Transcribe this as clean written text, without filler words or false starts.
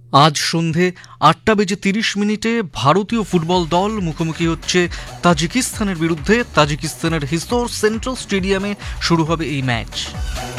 আজ সন্ধে 8:30 ভারতীয় ফুটবল দল মুখোমুখি হচ্ছে তাজিকিস্তানের বিরুদ্ধে। তাজিকিস্তানের হিসোর সেন্ট্রাল স্টেডিয়ামে শুরু হবে এই ম্যাচ।